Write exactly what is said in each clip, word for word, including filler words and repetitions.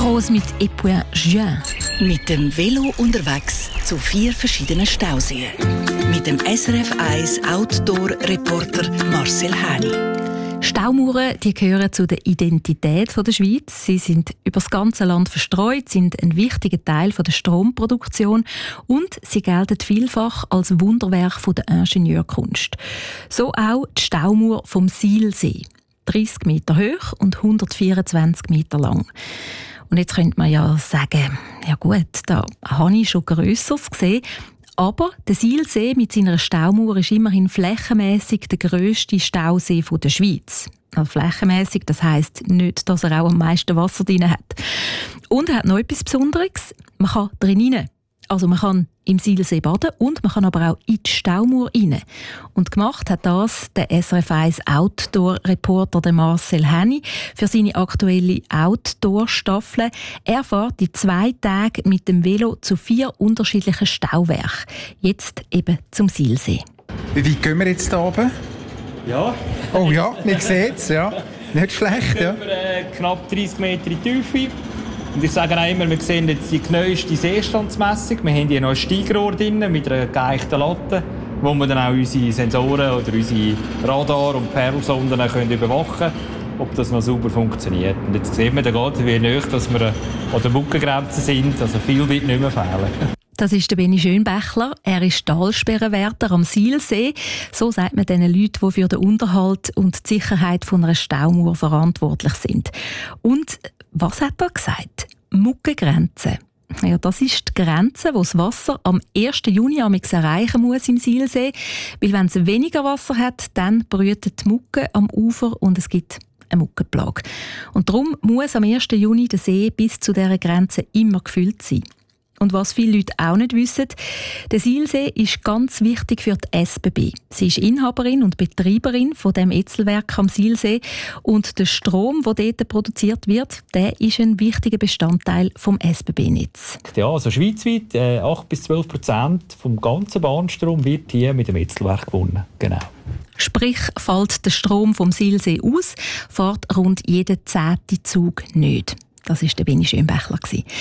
Rose mit «Et puis Juin». Mit dem Velo unterwegs zu vier verschiedenen Stauseen. Mit dem S R F eins Outdoor-Reporter Marcel Häni. Staumauern, die gehören zu der Identität der Schweiz. Sie sind über das ganze Land verstreut, sind ein wichtiger Teil der Stromproduktion und sie gelten vielfach als Wunderwerk der Ingenieurkunst. So auch die Staumauer vom Silsee. dreißig Meter hoch und hundertvierundzwanzig Meter lang. Und jetzt könnte man ja sagen, ja gut, da habe ich schon Grösseres gesehen. Aber der Silsee mit seiner Staumauer ist immerhin flächenmässig der grösste Stausee der Schweiz. Also flächenmässig, das heisst nicht, dass er auch am meisten Wasser drin hat. Und er hat noch etwas Besonderes. Man kann drin rein. Also man kann im Silsee baden und man kann aber auch in die Staumauer rein. Und gemacht hat das der S R F eins Outdoor-Reporter Marcel Häni für seine aktuelle Outdoor-Staffel. Er fährt in zwei Tagen mit dem Velo zu vier unterschiedlichen Stauwerken. Jetzt eben zum Silsee. Wie weit gehen wir jetzt hier oben? Ja. Oh ja, man sieht es, ja. Nicht schlecht, ja. Über äh, knapp dreißig Meter in die Tiefe. Und ich sage auch immer, wir sehen jetzt die genaueste Seestandsmessung. Wir haben hier noch ein Steigrohr drin mit einer geeichten Latte, wo wir dann auch unsere Sensoren oder unsere Radar- und Perlsonden können überwachen können, ob das noch sauber funktioniert. Und jetzt sehen wir gerade, wie nahe dass wir an der Buckengrenze sind. Also viel wird nicht mehr fehlen. Das ist der Benni Schönbächler. Er ist Talsperrenwärter am Silsee. So sagt man den Leuten, die für den Unterhalt und die Sicherheit von einer Staumauer verantwortlich sind. Und was hat er gesagt? Muckengrenze. Ja, das ist die Grenze, wo das Wasser am ersten Juni erreichen muss im Silsee. Weil wenn es weniger Wasser hat, dann brütet die Mucke am Ufer und es gibt eine Muckenplage. Und darum muss am ersten Juni der See bis zu dieser Grenze immer gefüllt sein. Und was viele Leute auch nicht wissen, der Silsee ist ganz wichtig für die S B B. Sie ist Inhaberin und Betreiberin von dem Etzelwerk am Silsee. Und der Strom, der dort produziert wird, der ist ein wichtiger Bestandteil vom S B B-Netz. Ja, also schweizweit äh, acht bis zwölf Prozent vom ganzen Bahnstrom wird hier mit dem Etzelwerk gewonnen. Genau. Sprich, fällt der Strom vom Silsee aus, fährt rund jeden zehnten Zug nicht. Das war der Benni Schönbächler.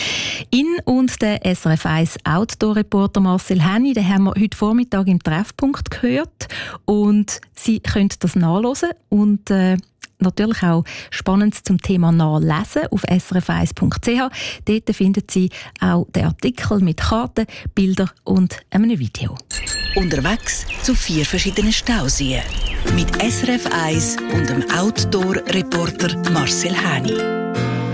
Ihn und den S R F eins Outdoor-Reporter Marcel Häni, den haben wir heute Vormittag im Treffpunkt gehört. Und Sie können das nachhören und äh, natürlich auch Spannendes zum Thema nachlesen auf s r f eins punkt c h. Dort finden Sie auch den Artikel mit Karten, Bildern und einem Video. Unterwegs zu vier verschiedenen Stauseen. Mit S R F eins und dem Outdoor-Reporter Marcel Häni.